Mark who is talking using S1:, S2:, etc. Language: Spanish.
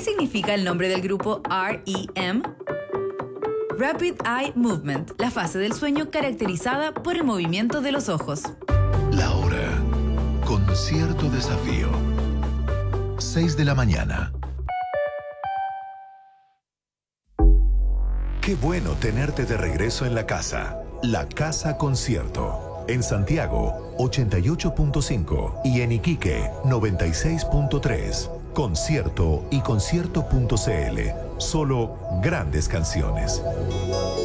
S1: significa el nombre del grupo REM? Rapid Eye Movement, la fase del sueño caracterizada por el movimiento de los ojos.
S2: La hora, con cierto desafío. 6 de la mañana. Qué bueno tenerte de regreso en la casa. La Casa Concierto. En Santiago, 88.5 y en Iquique, 96.3. Concierto y concierto.cl. Solo grandes canciones.